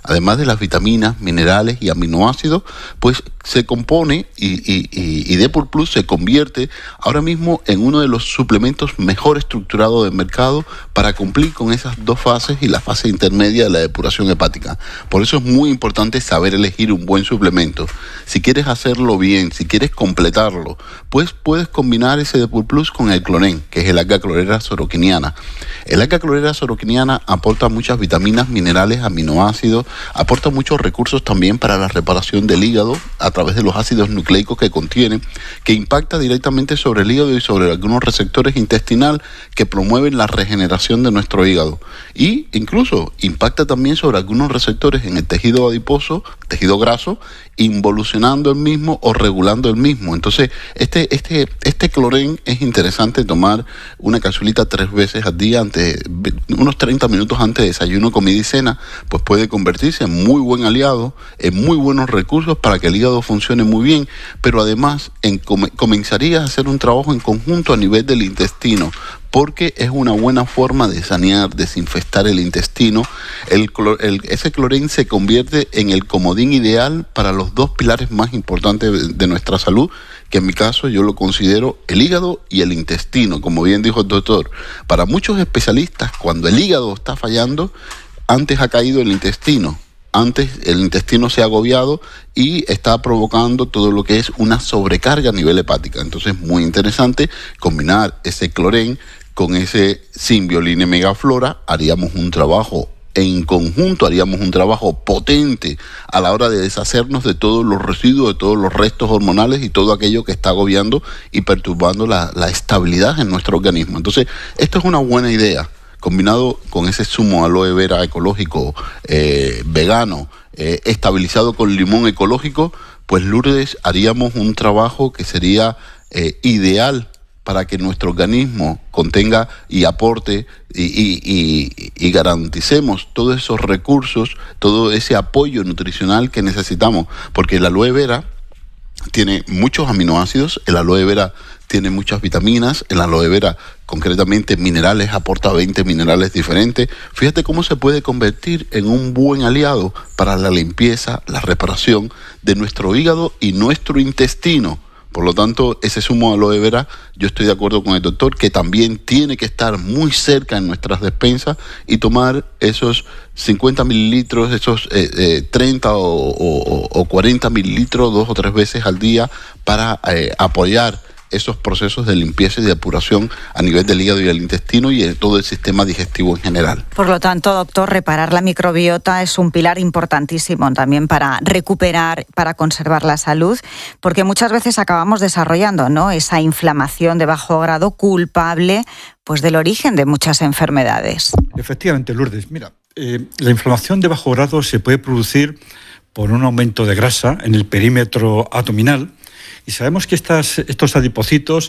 además de las vitaminas, minerales y aminoácidos, pues se compone y Depur Plus se convierte ahora mismo en uno de los suplementos mejor estructurados del mercado para cumplir con esas dos fases y la fase intermedia de la depuración hepática. Por eso es muy importante saber elegir un buen suplemento. Si quieres hacerlo bien, si quieres completarlo, pues puedes combinar ese Depur Plus con el Cloren, que es el alga clorera soroquiniana. El alga clorera soroquiniana aporta muchas vitaminas, minerales, aminoácidos, aporta muchos recursos también para la reparación del hígado a través de los ácidos nucleicos que contiene, que impacta directamente sobre el hígado y sobre algunos receptores intestinales que promueven la regeneración de nuestro hígado. Y incluso impacta también sobre algunos receptores en el tejido adiposo, tejido graso, involucionando el mismo o regulando el mismo. Entonces, este Cloren es interesante tomar una capsulita 3 veces al día, unos 30 minutos antes de desayuno, comida y cena, pues puede convertirse en muy buen aliado, en muy buenos recursos para que el hígado funcione muy bien, pero además comenzaría a hacer un trabajo en conjunto a nivel del intestino, porque es una buena forma de sanear, desinfectar el intestino. Ese Cloren se convierte en el comodín ideal para los dos pilares más importantes de nuestra salud, que en mi caso yo lo considero el hígado y el intestino, como bien dijo el doctor. Para muchos especialistas, cuando el hígado está fallando, antes ha caído el intestino. Antes el intestino se ha agobiado y está provocando todo lo que es una sobrecarga a nivel hepática. Entonces es muy interesante combinar ese Cloren con ese Symbioline Megaflora. Haríamos un trabajo en conjunto, haríamos un trabajo potente a la hora de deshacernos de todos los residuos, de todos los restos hormonales y todo aquello que está agobiando y perturbando la estabilidad en nuestro organismo. Entonces, esto es una buena idea, combinado con ese zumo aloe vera ecológico, vegano, estabilizado con limón ecológico, pues Lourdes, haríamos un trabajo que sería ideal para que nuestro organismo contenga y aporte y garanticemos todos esos recursos, todo ese apoyo nutricional que necesitamos, porque el aloe vera tiene muchos aminoácidos, el aloe vera tiene muchas vitaminas, el aloe vera concretamente minerales, aporta 20 minerales diferentes. Fíjate cómo se puede convertir en un buen aliado para la limpieza, la reparación de nuestro hígado y nuestro intestino. Por lo tanto, ese zumo de aloe vera, yo estoy de acuerdo con el doctor, que también tiene que estar muy cerca en nuestras despensas y tomar esos 50 mililitros, esos 30 o 40 mililitros 2 o 3 veces al día para apoyar esos procesos de limpieza y depuración a nivel del hígado y del intestino y de todo el sistema digestivo en general. Por lo tanto, doctor, reparar la microbiota es un pilar importantísimo también para recuperar, para conservar la salud, porque muchas veces acabamos desarrollando, ¿no?, esa inflamación de bajo grado culpable pues del origen de muchas enfermedades. Efectivamente, Lourdes. Mira, la inflamación de bajo grado se puede producir por un aumento de grasa en el perímetro abdominal. Y sabemos que estos adipocitos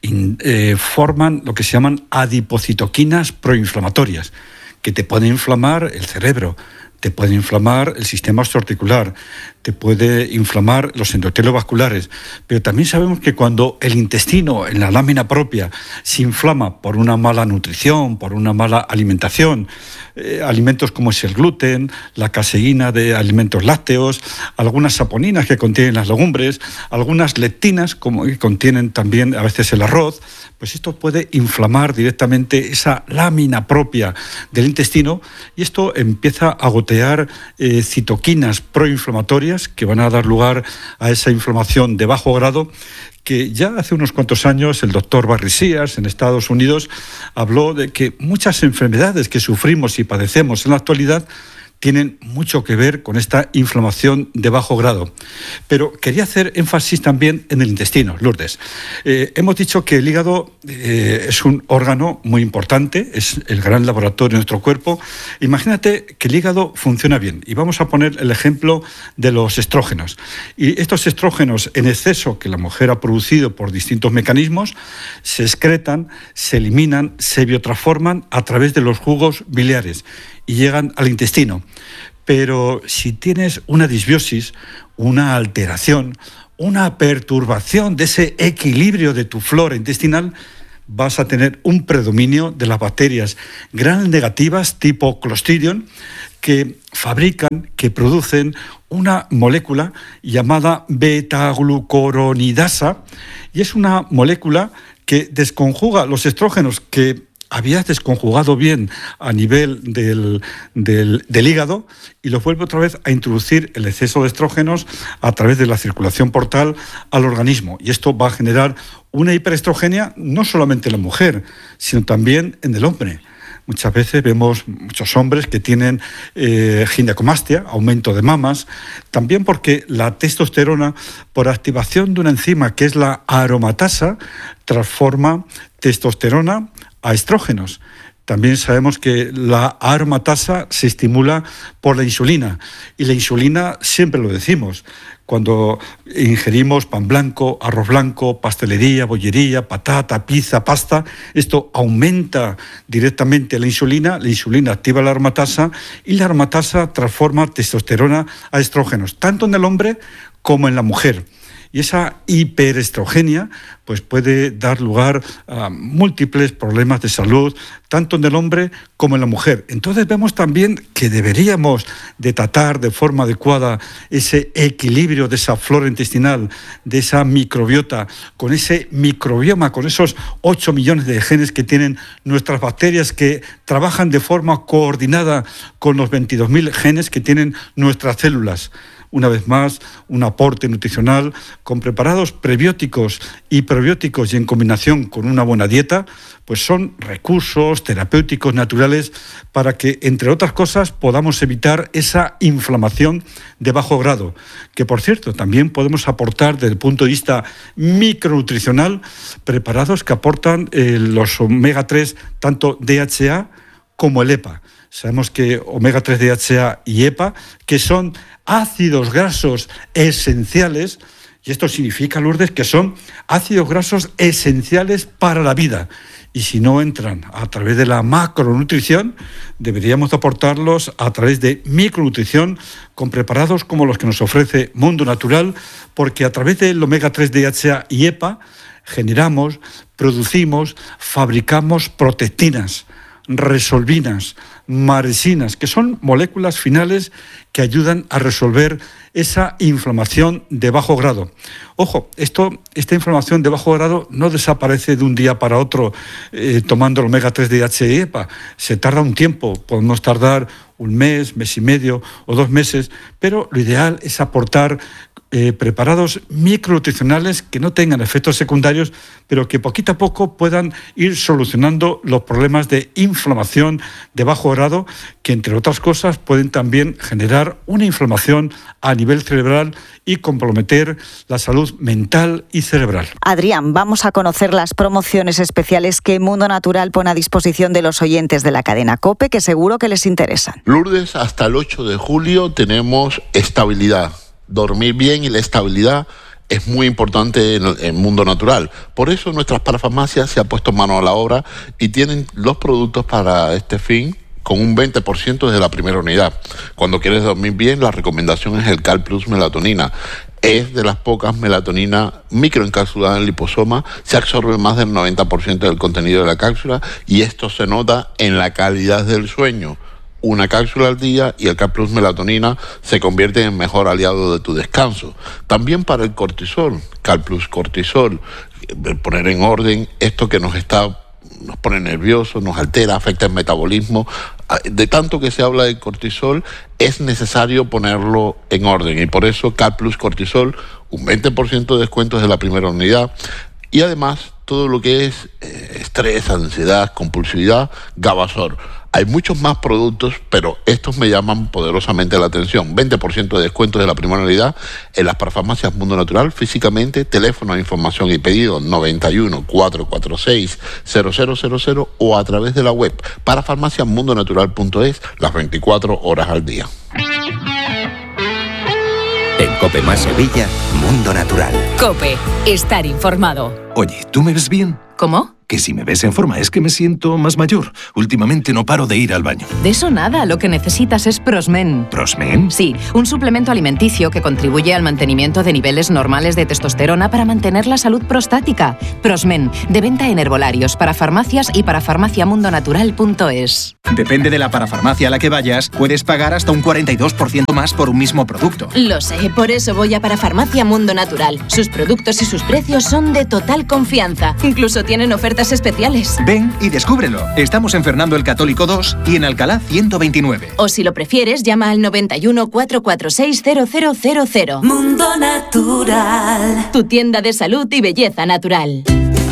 forman lo que se llaman adipocitoquinas proinflamatorias, que te pueden inflamar el cerebro, te puede inflamar el sistema osteoarticular, te puede inflamar los endotelios vasculares. Pero también sabemos que cuando el intestino, en la lámina propia, se inflama por una mala nutrición, por una mala alimentación, alimentos como es el gluten, la caseína de alimentos lácteos, algunas saponinas que contienen las legumbres, algunas lectinas como que contienen también a veces el arroz, pues esto puede inflamar directamente esa lámina propia del intestino y esto empieza a gotear citoquinas proinflamatorias que van a dar lugar a esa inflamación de bajo grado, que ya hace unos cuantos años el doctor Barry Sears en Estados Unidos habló de que muchas enfermedades que sufrimos y padecemos en la actualidad tienen mucho que ver con esta inflamación de bajo grado. Pero quería hacer énfasis también en el intestino, Lourdes. Hemos dicho que el hígado es un órgano muy importante, es el gran laboratorio de nuestro cuerpo. Imagínate que el hígado funciona bien. Y vamos a poner el ejemplo de los estrógenos. Y estos estrógenos en exceso que la mujer ha producido por distintos mecanismos se excretan, se eliminan, se biotransforman a través de los jugos biliares y llegan al intestino. Pero si tienes una disbiosis, una alteración, una perturbación de ese equilibrio de tu flora intestinal, vas a tener un predominio de las bacterias gram negativas tipo Clostridium que fabrican, que producen una molécula llamada beta-glucuronidasa, y es una molécula que desconjuga los estrógenos que habías desconjugado bien a nivel del hígado y los vuelve otra vez a introducir el exceso de estrógenos a través de la circulación portal al organismo. Y esto va a generar una hiperestrogenia no solamente en la mujer, sino también en el hombre. Muchas veces vemos muchos hombres que tienen ginecomastia, aumento de mamas, también porque la testosterona, por activación de una enzima que es la aromatasa, transforma testosterona a estrógenos. También sabemos que la aromatasa se estimula por la insulina, y la insulina, siempre lo decimos, cuando ingerimos pan blanco, arroz blanco, pastelería, bollería, patata, pizza, pasta, esto aumenta directamente la insulina activa la aromatasa y la aromatasa transforma testosterona a estrógenos, tanto en el hombre como en la mujer. Y esa hiperestrogenia pues puede dar lugar a múltiples problemas de salud, tanto en el hombre como en la mujer. Entonces vemos también que deberíamos de tratar de forma adecuada ese equilibrio de esa flora intestinal, de esa microbiota, con ese microbioma, con esos 8 millones de genes que tienen nuestras bacterias, que trabajan de forma coordinada con los 22.000 genes que tienen nuestras células. Una vez más, un aporte nutricional con preparados prebióticos y probióticos y en combinación con una buena dieta, pues son recursos terapéuticos naturales para que, entre otras cosas, podamos evitar esa inflamación de bajo grado, que, por cierto, también podemos aportar desde el punto de vista micronutricional preparados que aportan los omega 3, tanto DHA como el EPA. Sabemos que omega 3, DHA y EPA, que son ácidos grasos esenciales, y esto significa, Lourdes, que son ácidos grasos esenciales para la vida. Y si no entran a través de la macronutrición, deberíamos aportarlos a través de micronutrición con preparados como los que nos ofrece Mundo Natural, porque a través del omega 3, DHA y EPA generamos, producimos, fabricamos protectinas, resolvinas, maresinas, que son moléculas finales que ayudan a resolver esa inflamación de bajo grado. Ojo, esta inflamación de bajo grado no desaparece de un día para otro tomando el omega 3 DHA y EPA. Se tarda un tiempo, podemos tardar un mes, mes y medio o 2 meses, pero lo ideal es aportar preparados micronutricionales que no tengan efectos secundarios, pero que poquito a poco puedan ir solucionando los problemas de inflamación de bajo grado, que entre otras cosas pueden también generar una inflamación a nivel cerebral y comprometer la salud mental y cerebral. Adrián, vamos a conocer las promociones especiales que Mundo Natural pone a disposición de los oyentes de la cadena COPE, que seguro que les interesan. Lourdes, hasta el 8 de julio tenemos estabilidad. Dormir bien y la estabilidad es muy importante en Mundo Natural. Por eso nuestras parafarmacias se han puesto mano a la obra y tienen los productos para este fin con un 20% desde la primera unidad. Cuando quieres dormir bien, la recomendación es el Cal Plus Melatonina. Es de las pocas melatoninas microencapsuladas en liposoma, se absorbe más del 90% del contenido de la cápsula y esto se nota en la calidad del sueño. Una cápsula al día y el Cal Plus Melatonina se convierte en mejor aliado de tu descanso. También para el cortisol, Cal Plus Cortisol, poner en orden esto que nos pone nerviosos, nos altera, afecta el metabolismo. De tanto que se habla de cortisol, es necesario ponerlo en orden y por eso Cal Plus Cortisol, un 20% de descuento de la primera unidad. Y además, todo lo que es estrés, ansiedad, compulsividad, Gabasor. Hay muchos más productos, pero estos me llaman poderosamente la atención. 20% de descuento de la primera unidad en las parafarmacias Mundo Natural, físicamente, teléfono, información y pedido 91 446 0000 o a través de la web parafarmaciamundonatural.es las 24 horas al día. En COPE más Sevilla, Mundo Natural. COPE, estar informado. Oye, ¿tú me ves bien? ¿Cómo? Que si me ves en forma es que me siento más mayor. Últimamente no paro de ir al baño. De eso nada, lo que necesitas es Prosmen. ¿Prosmen? Sí, un suplemento alimenticio que contribuye al mantenimiento de niveles normales de testosterona para mantener la salud prostática. Prosmen, de venta en herbolarios, para farmacias y para farmaciamundonatural.es. Depende de la parafarmacia a la que vayas, puedes pagar hasta un 42% más por un mismo producto. Lo sé, por eso voy a Parafarmacia Mundo Natural. Sus productos y sus precios son de total confianza. Incluso tienen ofertas especiales. Ven y descúbrelo. Estamos en Fernando el Católico 2 y en Alcalá 129. O si lo prefieres, llama al 91 446 0000. Mundo Natural. Tu tienda de salud y belleza natural.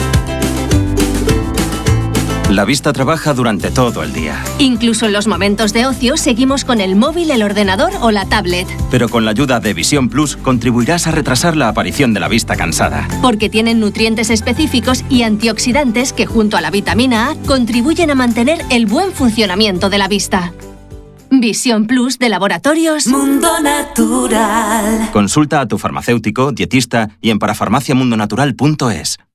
La vista trabaja durante todo el día. Incluso en los momentos de ocio seguimos con el móvil, el ordenador o la tablet. Pero con la ayuda de Visión Plus contribuirás a retrasar la aparición de la vista cansada. Porque tienen nutrientes específicos y antioxidantes que junto a la vitamina A contribuyen a mantener el buen funcionamiento de la vista. Visión Plus de Laboratorios Mundo Natural. Consulta a tu farmacéutico, dietista y en parafarmaciamundonatural.es.